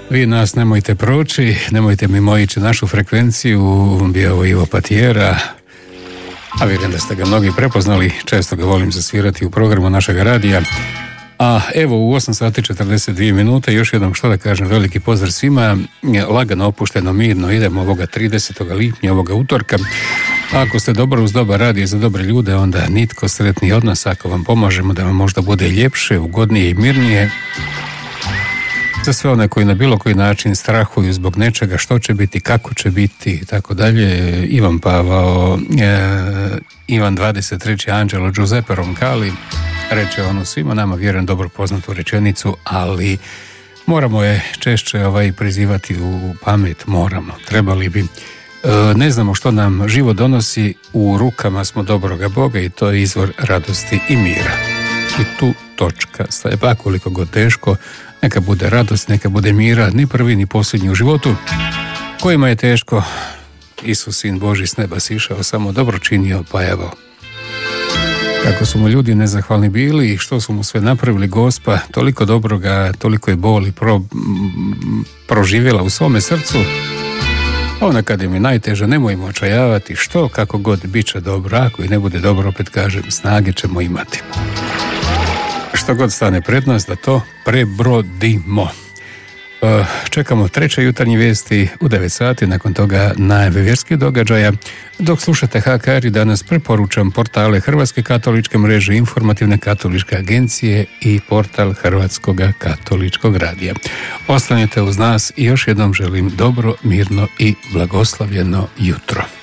Vi nas nemojte proći, nemojte mimoići našu frekvenciju, bio Ivo Patijera, a vjerujem da ste ga mnogi prepoznali, često ga volim zasvirati u programu našeg radija. A evo u 8 sati 42 minute, još jednom što da kažem, veliki pozdrav svima, lagano, opušteno, mirno, idemo ovoga 30. lipnja, ovoga utorka. A ako ste dobro uz dobar radio za dobre ljude, onda nitko sretniji od nas, ako vam pomažemo da vam možda bude ljepše, ugodnije i mirnije. Za sve one koji na bilo koji način strahuju zbog nečega, što će biti, kako će biti i tako dalje, Ivan Pavao, Ivan 23. Anđelo Giuseppe Roncalli reče ono svima nama, vjerujem, dobro poznatu rečenicu, ali moramo je češće prizivati u pamet, moramo, trebali bi. Ne znamo što nam život donosi, u rukama smo dobroga Boga i to je izvor radosti i mira. I tu točka staje, pa koliko god teško, neka bude radost, neka bude mira, ni prvi ni posljednji u životu. Kojima je teško, Isus, sin Božji, s neba sišao, samo dobro činio, pa evo. Kako su mu ljudi nezahvalni bili i što su mu sve napravili, Gospa, toliko dobroga, toliko je boli proživjela u svome srcu. Ona kad im je najteže, nemojmo očajavati, što, kako god, bit će dobro, ako i ne bude dobro, opet kažem, snage ćemo imati. Što god stane pred nas, da to prebrodimo. Čekamo treće jutarnje vijesti u 9 sati, nakon toga najave vjerskih događaja. Dok slušate HKR i danas preporučam portale Hrvatske katoličke mreže, Informativne katoličke agencije i portal Hrvatskog katoličkog radija. Ostanite uz nas i još jednom želim dobro, mirno i blagoslavljeno jutro.